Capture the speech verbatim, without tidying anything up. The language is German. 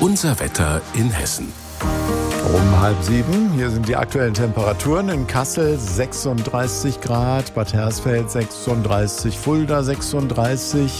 Unser Wetter in Hessen. Um halb sieben, hier sind die aktuellen Temperaturen. In Kassel sechsunddreißig Grad, Bad Hersfeld sechsunddreißig, Fulda sechsunddreißig,